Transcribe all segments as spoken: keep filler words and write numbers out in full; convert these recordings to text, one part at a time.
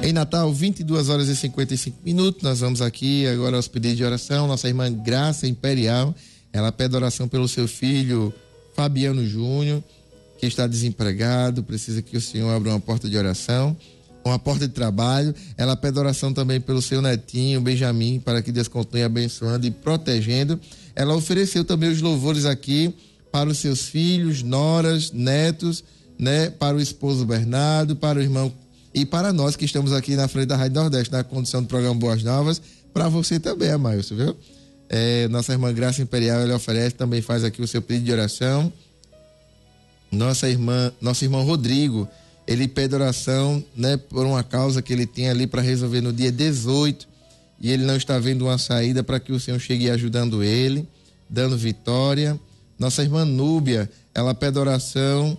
Em Natal, vinte e duas horas e cinquenta e cinco minutos, nós vamos aqui agora aos pedidos de oração. Nossa irmã Graça Imperial, ela pede oração pelo seu filho Fabiano Júnior, que está desempregado, precisa que o Senhor abra uma porta de oração, uma porta de trabalho. Ela pede oração também pelo seu netinho Benjamin, para que Deus continue abençoando e protegendo. Ela ofereceu também os louvores aqui para os seus filhos, noras, netos, né, para o esposo Bernardo, para o irmão e para nós que estamos aqui na frente da Rádio Nordeste, na condição do programa Boas Novas, para você também, Amailson, viu? É, nossa irmã Graça Imperial, ela oferece, também faz aqui o seu pedido de oração. Nossa irmã, nosso irmão Rodrigo, ele pede oração, né, por uma causa que ele tem ali para resolver no dia dezoito, e ele não está vendo uma saída, para que o Senhor chegue ajudando ele, dando vitória. Nossa irmã Núbia, ela pede oração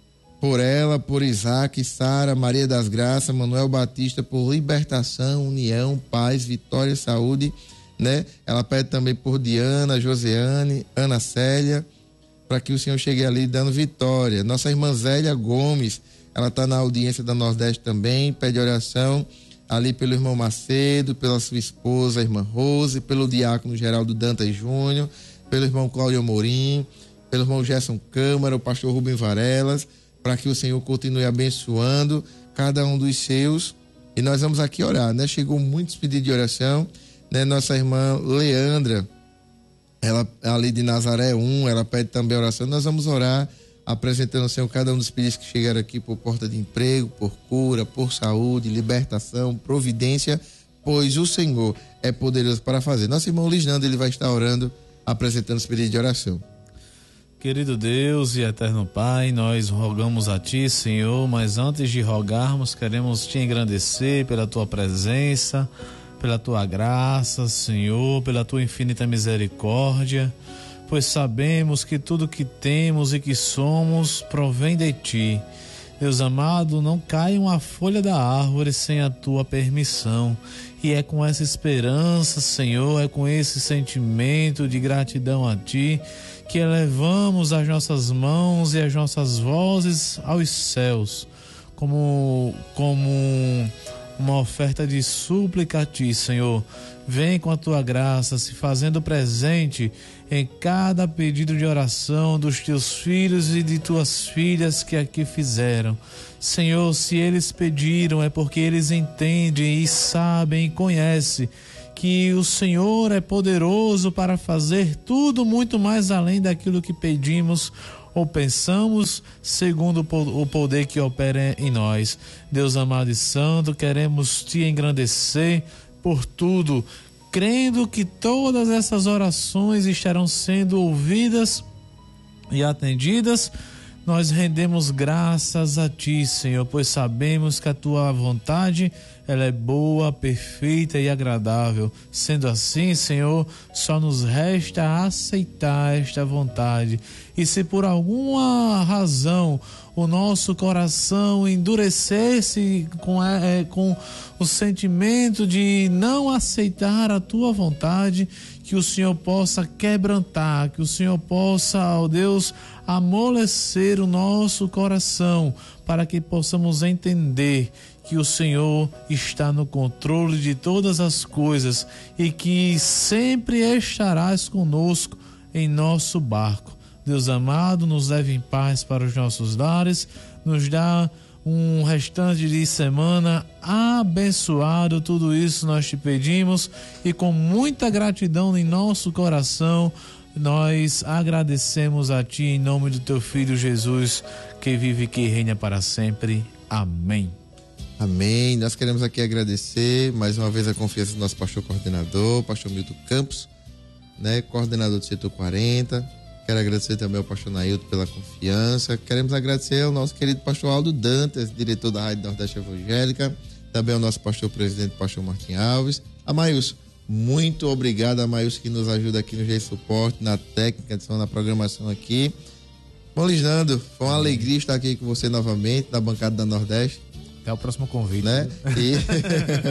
por ela, por Isaac, Sara, Maria das Graças, Manuel Batista, por libertação, união, paz, vitória, saúde, né? Ela pede também por Diana, Joseane, Ana Célia, para que o Senhor chegue ali dando vitória. Nossa irmã Zélia Gomes, ela está na audiência da Nordeste também, pede oração ali pelo irmão Macedo, pela sua esposa, a irmã Rose, pelo diácono Geraldo Dantas Júnior, pelo irmão Cláudio Amorim, pelo irmão Gerson Câmara, o pastor Rubem Varelas, para que o Senhor continue abençoando cada um dos seus. E nós vamos aqui orar, né? Chegou muitos pedidos de oração, né? Nossa irmã Leandra, ela ali de Nazaré um, ela pede também oração. Nós vamos orar, apresentando ao Senhor cada um dos pedidos que chegaram aqui por porta de emprego, por cura, por saúde, libertação, providência, pois o Senhor é poderoso para fazer. Nosso irmão Lisnando, ele vai estar orando, apresentando os pedidos de oração. Querido Deus e eterno Pai, nós rogamos a Ti, Senhor, mas antes de rogarmos, queremos Te engrandecer pela Tua presença, pela Tua graça, Senhor, pela Tua infinita misericórdia, pois sabemos que tudo que temos e que somos provém de Ti. Deus amado, não cai uma folha da árvore sem a Tua permissão. E é com essa esperança, Senhor, é com esse sentimento de gratidão a Ti, que elevamos as nossas mãos e as nossas vozes aos céus, como, como uma oferta de súplica a Ti, Senhor. Vem com a Tua graça, se fazendo presente em cada pedido de oração dos Teus filhos e de Tuas filhas que aqui fizeram. Senhor, se eles pediram, é porque eles entendem e sabem e conhecem que o Senhor é poderoso para fazer tudo muito mais além daquilo que pedimos ou pensamos, segundo o poder que opera em nós. Deus amado e santo, queremos Te engrandecer por tudo, crendo que todas essas orações estarão sendo ouvidas e atendidas. Nós rendemos graças a Ti, Senhor, pois sabemos que a Tua vontade, ela é boa, perfeita e agradável. Sendo assim, Senhor, só nos resta aceitar esta vontade. E se por alguma razão o nosso coração endurecer-se com, é, com o sentimento de não aceitar a Tua vontade, que o Senhor possa quebrantar, que o Senhor possa, ó Deus, amolecer o nosso coração, para que possamos entender que o Senhor está no controle de todas as coisas e que sempre estarás conosco em nosso barco. Deus amado, nos leve em paz para os nossos lares, nos dá um restante de semana abençoado. Tudo isso nós Te pedimos e com muita gratidão em nosso coração nós agradecemos a Ti em nome do Teu Filho Jesus, que vive e que reina para sempre. Amém. Amém. Nós queremos aqui agradecer mais uma vez a confiança do nosso pastor coordenador, pastor Milton Campos, né, coordenador do setor quarenta. Quero agradecer também ao pastor Nailton pela confiança. Queremos agradecer ao nosso querido pastor Aldo Dantas, diretor da Rádio Nordeste Evangélica, também ao nosso pastor presidente, pastor Martim Alves. Amailson, muito obrigado, Amailson, que nos ajuda aqui no G Suporte, na técnica, na programação aqui. Bom, Lisnando, foi uma alegria estar aqui com você novamente, na bancada da Nordeste. Até o próximo convite, né?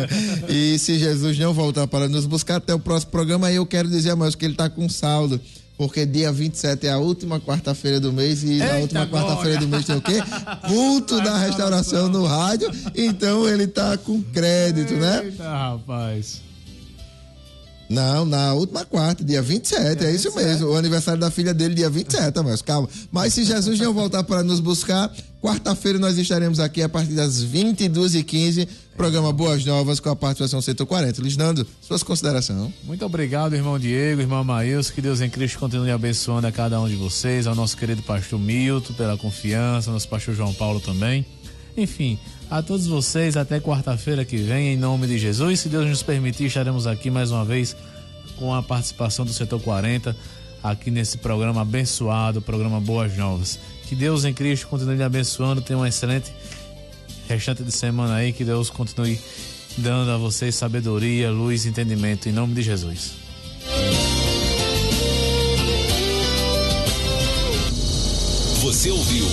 E, e se Jesus não voltar para nos buscar, até o próximo programa, aí eu quero dizer, Amailson, que ele está com saldo. porque dia vinte e sete é a última quarta-feira do mês e Eita, na última quarta-feira do mês tem o quê? Culto da restauração no rádio, então ele tá com crédito, né? Eita, rapaz. Não, na última quarta, dia vinte e sete, é isso mesmo. O aniversário da filha dele, dia vinte e sete, mas calma. Mas se Jesus não voltar para nos buscar, quarta-feira nós estaremos aqui a partir das vinte e duas e quinze, programa Boas Novas com a participação Setor quarenta. Lisnando, suas considerações. Muito obrigado, irmão Diego, irmão Maílson, que Deus em Cristo continue abençoando a cada um de vocês, ao nosso querido pastor Milton pela confiança, ao nosso pastor João Paulo também. Enfim, a todos vocês, até quarta-feira que vem, em nome de Jesus. Se Deus nos permitir, estaremos aqui mais uma vez com a participação do Setor quarenta, aqui nesse programa abençoado, programa Boas Novas. Que Deus em Cristo continue lhe abençoando, tenha uma excelente restante de semana aí, que Deus continue dando a vocês sabedoria, luz e entendimento, em nome de Jesus. Você ouviu